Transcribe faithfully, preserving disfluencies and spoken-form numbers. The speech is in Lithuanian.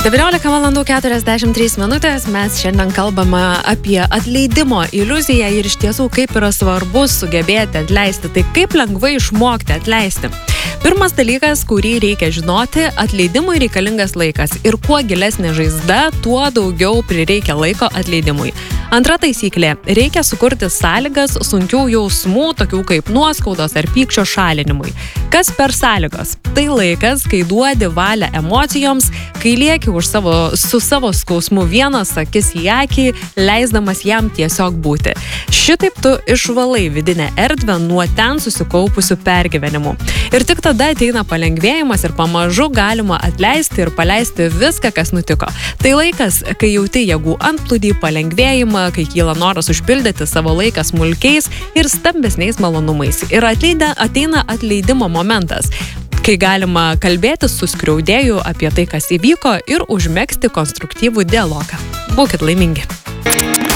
devyniolika valandų keturiasdešimt trys minutės. Mes šiandien kalbame apie atleidimo iliuziją ir iš tiesų kaip yra svarbu sugebėti atleisti. Tai kaip lengvai išmokti atleisti. Pirmas dalykas, kurį reikia žinoti, atleidimui reikalingas laikas. Ir kuo gilesnė žaizda, tuo daugiau prireikia laiko atleidimui. Antra taisyklė. Reikia sukurti sąlygas sunkių jausmų, tokių kaip nuoskaudos ar pykčio šalinimui. Kas per sąlygos? Tai laikas, kai duodi valią emocijoms, kai lieki už savo, su savo skausmu vienas akis į akį, leisdamas jam tiesiog būti. Šitaip tu išvalai vidinę erdvę nuo ten susikaupusių pergyvenimų. Ir tik tada ateina palengvėjimas ir pamažu galima atleisti ir paleisti viską, kas nutiko. Tai laikas, kai jauti jėgų antplūdį, palengvėjimą, kai kyla noras užpildyti savo laiką smulkiais ir stambesniais malonumais. Ir atleidė, ateina atleidimo momentas, kai galima kalbėti su skriaudėju apie tai, kas įvyko ir užmegzti konstruktyvų dialogą. Būkit laimingi.